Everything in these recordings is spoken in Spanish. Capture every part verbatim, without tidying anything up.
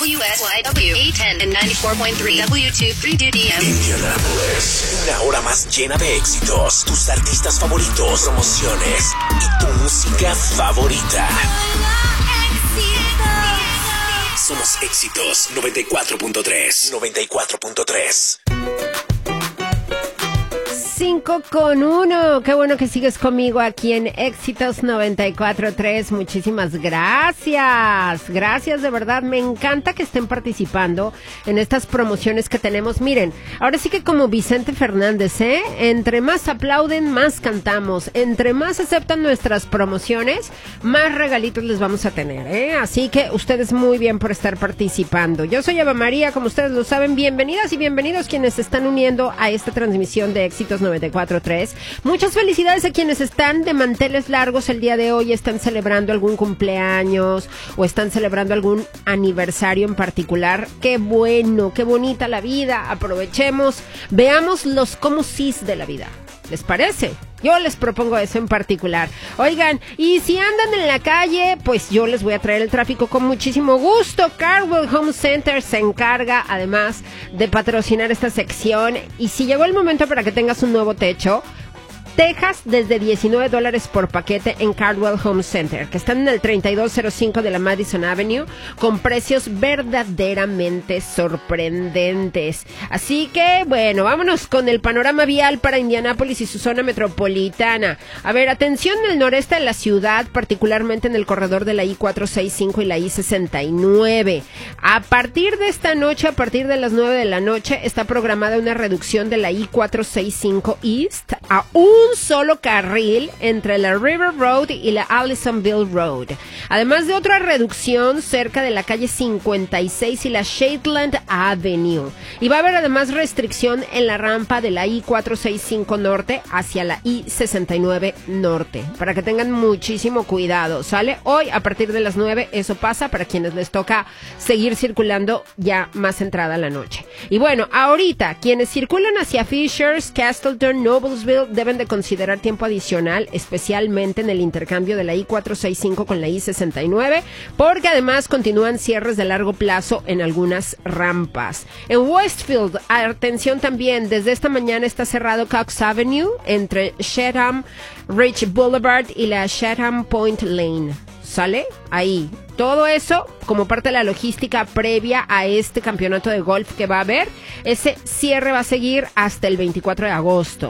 W S Y W eight ten and ninety-four point three W twenty-three D D M. Indianapolis, una hora más llena de éxitos, tus artistas favoritos, promociones y tu música favorita. Somos Éxitos noventa y cuatro punto tres. noventa y cuatro punto tres. cinco con uno. Qué bueno que sigues conmigo aquí en Éxitos noventa y cuatro punto tres. Muchísimas gracias. Gracias, de verdad. Me encanta que estén participando en estas promociones que tenemos. Miren, ahora sí que como Vicente Fernández, ¿eh? Entre más aplauden, más cantamos. Entre más aceptan nuestras promociones, más regalitos les vamos a tener, ¿eh? Así que ustedes muy bien por estar participando. Yo soy Eva María, como ustedes lo saben. Bienvenidas y bienvenidos quienes se están uniendo a esta transmisión de Éxitos noventa y cuatro punto tres. Muchas felicidades a quienes están de manteles largos el día de hoy, están celebrando algún cumpleaños o están celebrando algún aniversario en particular. Qué bueno, qué bonita la vida. Aprovechemos, veamos los cómo sís de la vida. ¿Les parece? Yo les propongo eso en particular. Oigan, y si andan en la calle, pues yo les voy a traer el tráfico con muchísimo gusto. Cardwell Home Center se encarga, además, de patrocinar esta sección. Y si llegó el momento para que tengas un nuevo techo, tejas desde diecinueve dólares por paquete en Cardwell Home Center, que están en el treinta y dos cero cinco de la Madison Avenue, con precios verdaderamente sorprendentes. Así que, bueno, vámonos con el panorama vial para Indianápolis y su zona metropolitana. A ver, atención en el noreste de la ciudad, particularmente en el corredor de la I cuatrocientos sesenta y cinco y la I sesenta y nueve. A partir de esta noche, a partir de las nueve de la noche, está programada una reducción de la I cuatrocientos sesenta y cinco East a un un solo carril entre la River Road y la Allisonville Road. Además de otra reducción cerca de la calle cincuenta y seis y la Shadeland Avenue. Y va a haber además restricción en la rampa de la I cuatrocientos sesenta y cinco Norte hacia la I sesenta y nueve Norte. Para que tengan muchísimo cuidado, ¿sale? Hoy a partir de las nueve eso pasa para quienes les toca seguir circulando ya más entrada la noche. Y bueno, ahorita quienes circulan hacia Fishers, Castleton, Noblesville deben de considerar tiempo adicional, especialmente en el intercambio de la I cuatrocientos sesenta y cinco con la I sesenta y nueve, porque además continúan cierres de largo plazo en algunas rampas. En Westfield, atención también, desde esta mañana está cerrado Cox Avenue entre Chatham Ridge Boulevard y la Chatham Point Lane. ¿Sale? Ahí. Todo eso como parte de la logística previa a este campeonato de golf que va a haber. Ese cierre va a seguir hasta el veinticuatro de agosto.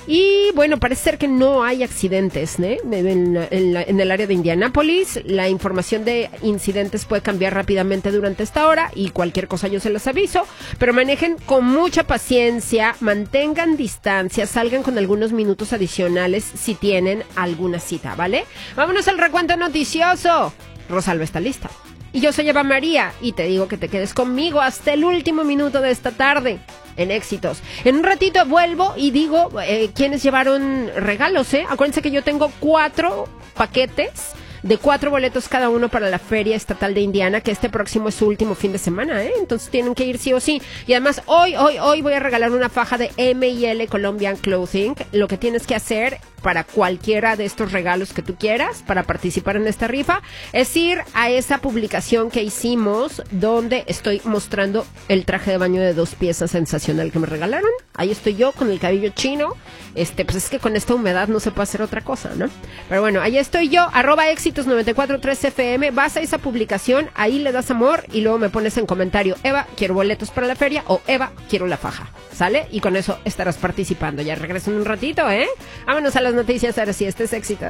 Y bueno, parece ser que no hay accidentes, ¿eh? en, en, la, en el área de Indianápolis. La información de incidentes puede cambiar rápidamente durante esta hora y cualquier cosa yo se los aviso. Pero manejen con mucha paciencia, mantengan distancia, salgan con algunos minutos adicionales si tienen alguna cita, ¿vale? Vámonos al recuento noticioso. Rosalba está lista. Y yo soy Eva María y te digo que te quedes conmigo hasta el último minuto de esta tarde en Éxitos. En un ratito vuelvo y digo eh, quiénes llevaron regalos, ¿eh? Acuérdense que yo tengo cuatro paquetes de cuatro boletos cada uno para la Feria Estatal de Indiana, que este próximo es su último fin de semana, ¿eh? Entonces tienen que ir sí o sí. Y además, hoy, hoy, hoy voy a regalar una faja de M y L Colombian Clothing. Lo que tienes que hacer para cualquiera de estos regalos que tú quieras, para participar en esta rifa, es ir a esa publicación que hicimos, donde estoy mostrando el traje de baño de dos piezas sensacional que me regalaron. Ahí estoy yo con el cabello chino. Este, pues es que con esta humedad no se puede hacer otra cosa, ¿no? Pero bueno, ahí estoy yo, arroba éxitos noventa y cuatro punto tres F M. Vas a esa publicación, ahí le das amor y luego me pones en comentario, Eva, quiero boletos para la feria, o Eva, quiero la faja, ¿sale? Y con eso estarás participando. Ya regreso en un ratito, ¿eh? Vámonos a las noticias, ahora sí, este es Éxitos.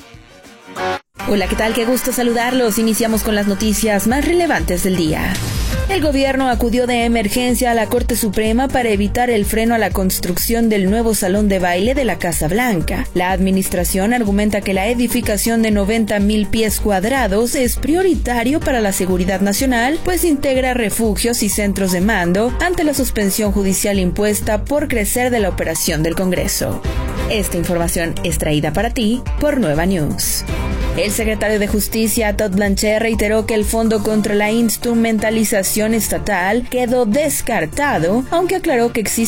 Hola, ¿qué tal? Qué gusto saludarlos. Iniciamos con las noticias más relevantes del día. El gobierno acudió de emergencia a la Corte Suprema para evitar el freno a la construcción del nuevo salón de baile de la Casa Blanca. La administración argumenta que la edificación de noventa mil pies cuadrados es prioritario para la seguridad nacional, pues integra refugios y centros de mando ante la suspensión judicial impuesta por crecer de la operación del Congreso. Esta información es traída para ti por Nueva News. El secretario de Justicia, Todd Blanchett, reiteró que el Fondo contra la Instrumentalización Estatal quedó descartado, aunque aclaró que existe